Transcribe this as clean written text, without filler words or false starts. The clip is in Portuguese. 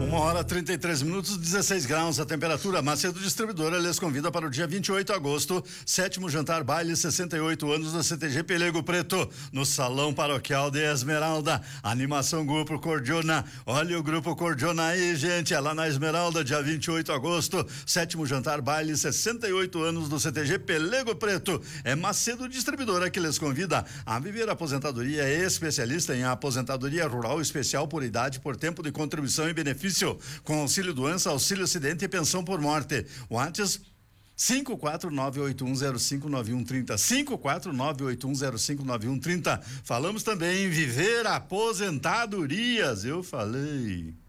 1h33, 16 graus a temperatura. Macedo Distribuidora lhes convida para o dia 28 de agosto, 7º jantar baile 68 anos da CTG Pelego Preto, no Salão Paroquial de Esmeralda. Animação Grupo Cordiona. Olha o Grupo Cordiona aí, gente. É lá na Esmeralda, dia 28 de agosto, 7º jantar baile 68 anos do CTG Pelego Preto. É Macedo Distribuidora que lhes convida a viver a aposentadoria especialista em aposentadoria rural especial por idade, por tempo de contribuição e benefício, com auxílio doença, auxílio acidente e pensão por morte. WhatsApp 54981059130, 54981059130. Falamos também em viver aposentadorias, eu falei.